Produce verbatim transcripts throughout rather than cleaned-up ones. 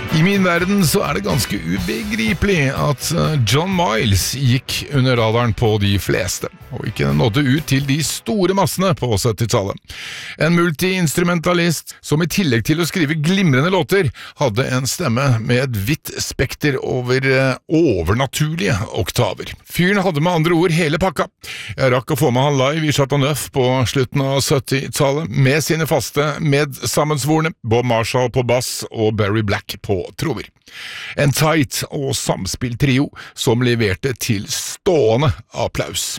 I min verden så er det ganske ubegripelig at John Miles gikk under radaren på de fleste, og ikke nådde ut til de store massene på syttitallet. En multi-instrumentalist som i tillegg til å skrive glimrende låter, hadde en stemme med et vidt spekter over overnaturlige oktaver. Fyren hadde med andre ord hele pakka. Jeg rakk å få med han live i Chateau Neuf på slutten av syttitallet, med sine faste medsammensvorne Bob Marshall på bass og Barry Black på trommer. En tight og samspilt trio som leverte til stående applaus.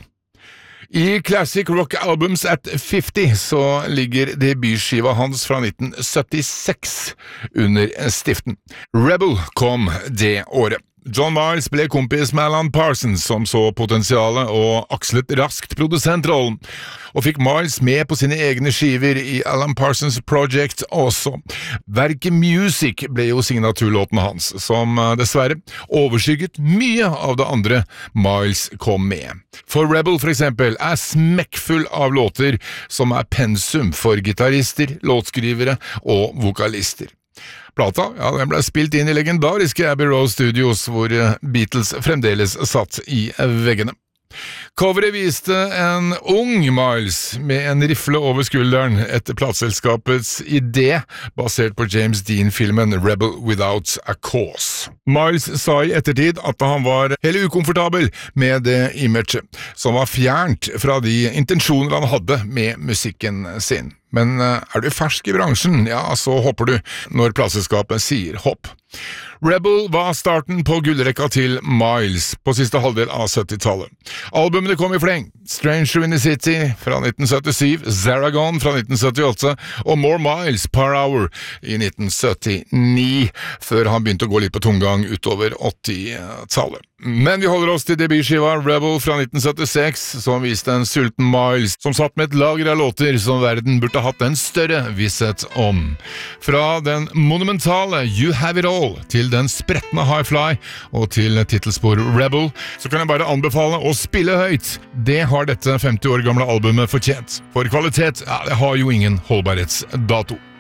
I Classic Rock Albums at fifty så ligger debutskiva hans fra nitten syttiseks under stiften. Rebel kom det året. John Miles ble kompis med Alan Parsons, som så potensialet og akslet raskt produsentrollen, og fikk Miles med på sine egne skiver i Alan Parsons Project også. Verket Music ble jo signaturlåten hans, som dessverre overskygget mye av det andre Miles kom med. For Rebel for eksempel er smekkfull av låter som er pensum for gitarister, låtskrivere og vokalister. Plata, ja, den ble spilt inn i legendariske Abbey Road Studios, hvor Beatles fremdeles satt i veggene. Coveret viste en ung Miles med en rifle over skulderen etter plateselskapets idé, basert på James Dean-filmen Rebel Without a Cause. Miles sa i ettertid at han var helt ukomfortabel med det imaget, som var fjernt fra de intensjoner han hadde med musikken sin. Men er du fersk i bransjen, ja, så hopper du når plateselskapet sier hopp. Rebel var starten på gullrekka til Miles på siste halvdel av syttitallet. Albumene kom i fleng. Stranger in the City fra nitten syttisju, Zaragon fra nitten syttiåtte og More Miles per Hour i nitten syttini, før han begynte å gå litt på tomgang utover åttitallet. Men vi holder oss til debutskiva Rebel fra nitten syttiseks, som viste en sulten Miles som satt med et lager av låter som verden burde hatt en større visshet om. Fra den monumentale You Have It All til den sprettende High Fly og til titelspor Rebel, så kan jeg bare anbefale å spille høyt. Det har dette femti år gamle albumet fortjent. For kvalitet, ja, det har jo ingen holdbarhetsdato.